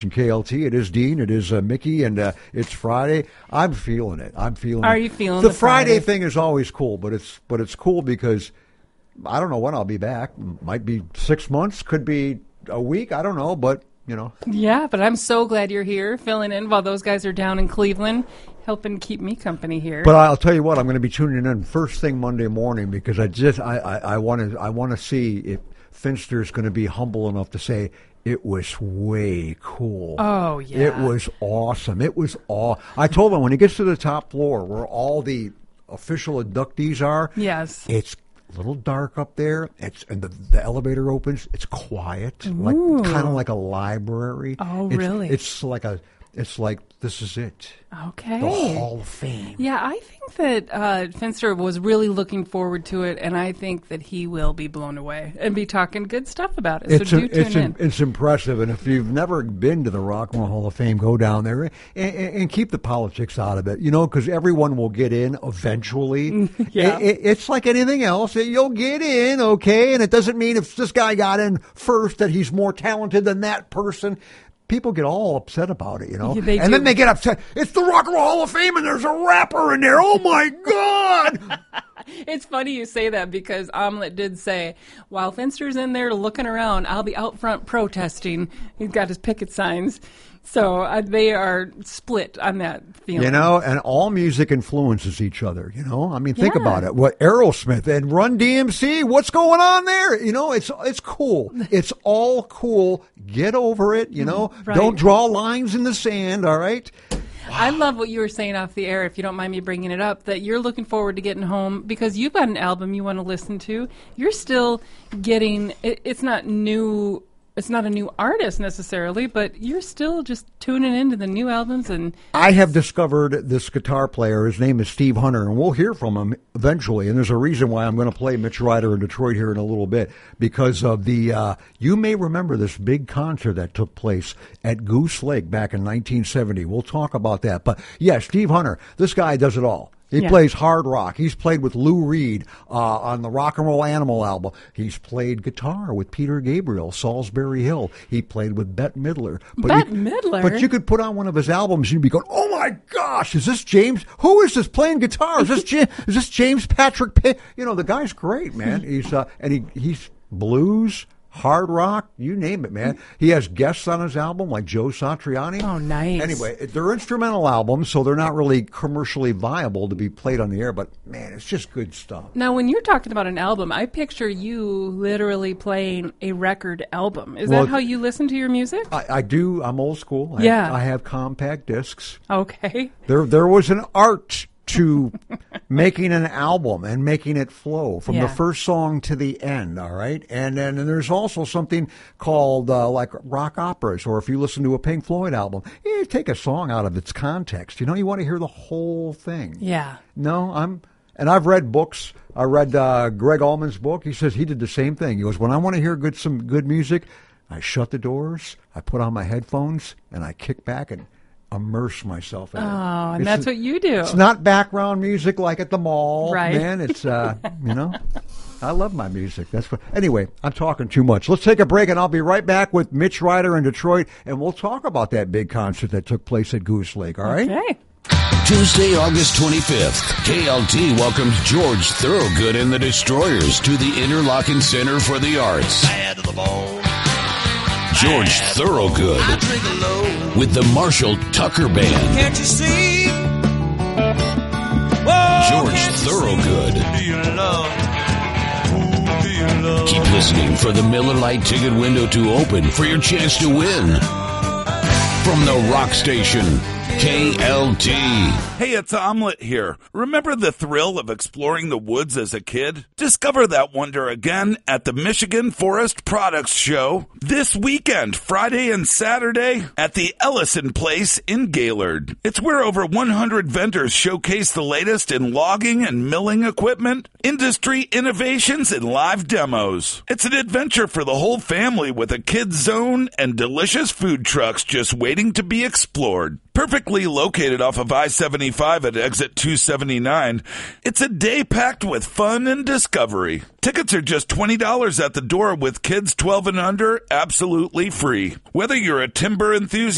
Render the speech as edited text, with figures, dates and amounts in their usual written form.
station, KLT. It is Dean. It is Mickey, and it's Friday. I'm feeling it. Are you feeling the Friday thing is always cool, but it's cool because I don't know when I'll be back. Might be 6 months, could be a week. I don't know, but you know. Yeah, but I'm so glad you're here, filling in while those guys are down in Cleveland, helping keep me company here. But I'll tell you what, I'm going to be tuning in first thing Monday morning because I want to see if Finster's going to be humble enough to say it was way cool. Oh yeah, it was awesome. I told him when he gets to the top floor where all the official inductees are. Yes, it's a little dark up there. And the elevator opens. It's quiet, kind of like a library. Oh, really? It's like this is it. Okay. The Hall of Fame. Yeah, I think that Finster was really looking forward to it, and I think that he will be blown away and be talking good stuff about it. So tune in. It's impressive, and if you've never been to the Rock and Roll Hall of Fame, go down there and keep the politics out of it, because everyone will get in eventually. Yeah. It's like anything else. You'll get in, okay, and it doesn't mean if this guy got in first that he's more talented than that person. People get all upset about it, Yeah, then they get upset. It's the Rock and Roll Hall of Fame, and there's a rapper in there. Oh, my God. It's funny you say that because Omelette did say, while Finster's in there looking around, I'll be out front protesting. He's got his picket signs. So they are split on that feeling. And all music influences each other, I mean, think about it. What Aerosmith and Run DMC, what's going on there? It's cool. It's all cool. Get over it, Right. Don't draw lines in the sand, all right? I love what you were saying off the air, if you don't mind me bringing it up, that you're looking forward to getting home because you've got an album you want to listen to. You're still getting, it's not new. It's not a new artist necessarily, but you're still just tuning into the new albums. And I have discovered this guitar player. His name is Steve Hunter, and we'll hear from him eventually. And there's a reason why I'm going to play Mitch Ryder in Detroit here in a little bit because of the. You may remember this big concert that took place at Goose Lake back in 1970. We'll talk about that. But yeah, Steve Hunter. This guy does it all. He plays hard rock. He's played with Lou Reed on the Rock and Roll Animal album. He's played guitar with Peter Gabriel, Salisbury Hill. He played with Bette Midler. Midler? But you could put on one of his albums and you'd be going, oh my gosh, is this James? Who is this playing guitar? Is this James Patrick Pitt? The guy's great, man. He's blues, hard rock, you name it, man. He has guests on his album like Joe Satriani. Oh, nice. Anyway, they're instrumental albums, so they're not really commercially viable to be played on the air, but, man, it's just good stuff. Now, when you're talking about an album, I picture you literally playing a record album. Is that how you listen to your music? I do. I'm old school. I have compact discs. Okay. There was an art to making an album and making it flow from the first song to the end, all right? And then there's also something called like rock operas, or if you listen to a Pink Floyd album, you take a song out of its context. You want to hear the whole thing. Yeah. No, I've read books. I read Greg Allman's book. He says he did the same thing. He goes, when I want to hear some good music, I shut the doors, I put on my headphones, and I kick back and immerse myself in it. Oh, and that's what you do. It's not background music like at the mall, right? Man, it's I love my music. Anyway, I'm talking too much. Let's take a break, and I'll be right back with Mitch Ryder in Detroit, and we'll talk about that big concert that took place at Goose Lake. All right? Okay. Tuesday, August 25th, KLT welcomes George Thorogood and the Destroyers to the Interlochen Center for the Arts. Bad to the bone. George Thorogood with the Marshall Tucker Band. Can't you see? George Thorogood. Keep listening for the Miller Lite ticket window to open for your chance to win. From the rock station, KLT. Hey, it's Omelette here. Remember the thrill of exploring the woods as a kid? Discover that wonder again at the Michigan Forest Products Show this weekend, Friday and Saturday, at the Ellison Place in Gaylord. It's where over 100 vendors showcase the latest in logging and milling equipment, industry innovations, and live demos. It's an adventure for the whole family with a kids zone and delicious food trucks just waiting to be explored. Perfectly located off of I-75 at exit 279, it's a day packed with fun and discovery. Tickets are just $20 at the door with kids 12 and under absolutely free. Whether you're a timber enthusiast